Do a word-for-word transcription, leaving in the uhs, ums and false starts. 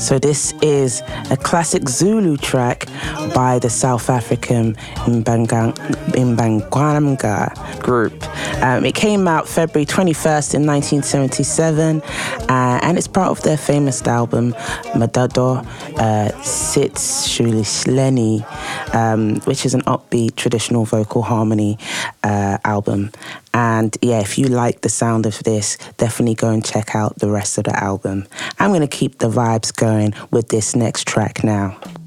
So this is a classic Zulu track by the South African Mbanga, Mbangwanga group. Um, it came out February twenty-first in nineteen seventy-seven, uh, and it's part of their famous album Madado uh, Sits Shulisleni, um, which is an upbeat traditional vocal harmony uh, album. And yeah, if you like the sound of this, definitely go and check out the rest of the album. I'm going to keep the vibes going with this next track now.